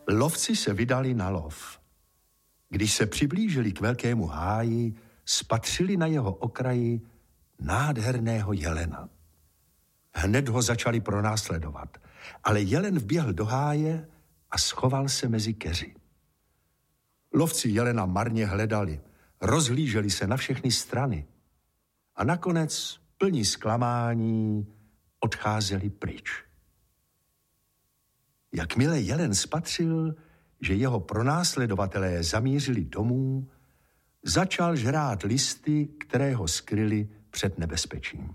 Lovci se vydali na lov. Když se přiblížili k velkému háji, spatřili na jeho okraji nádherného jelena. Hned ho začali pronásledovat, ale jelen vběhl do háje a schoval se mezi keři. Lovci jelena marně hledali, rozhlíželi se na všechny strany a nakonec, plní zklamání, odcházeli pryč. Jakmile jelen spatřil, že jeho pronásledovatelé zamířili domů, začal žrát listy, které ho skryly před nebezpečím.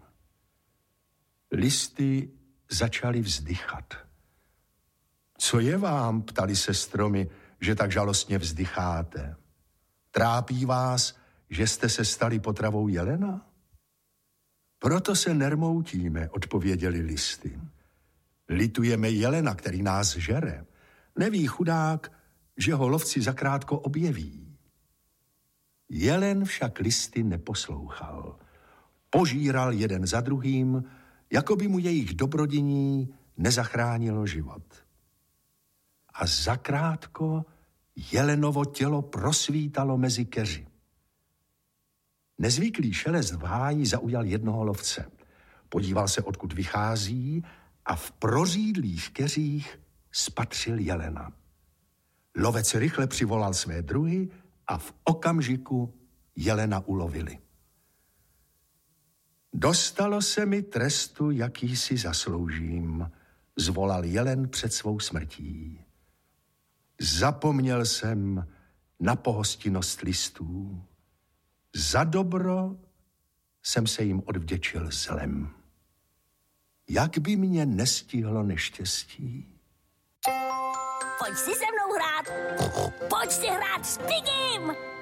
Listy začaly vzdychat. Co je vám, ptali se stromy, že tak žalostně vzdycháte? Trápí vás, že jste se stali potravou jelena? Proto se nermoutíme, odpověděli listy. Litujeme jelena, který nás žere. Neví chudák, že ho lovci zakrátko objeví. Jelen však listy neposlouchal. Požíral jeden za druhým, jako by mu jejich dobrodiní nezachránilo život. A zakrátko jelenovo tělo prosvítalo mezi keři. Nezvyklý šelest v háji zaujal jednoho lovce. Podíval se, odkud vychází, a v prořídlých keřích spatřil jelena. Lovec rychle přivolal své druhy a v okamžiku jelena ulovili. Dostalo se mi trestu, jaký si zasloužím, zvolal jelen před svou smrtí. Zapomněl jsem na pohostinnost listů. Za dobro jsem se jim odvděčil zlem. Jak by mě nestihlo neštěstí? Pojď si se mnou hrát. Pojď si hrát s Pigim.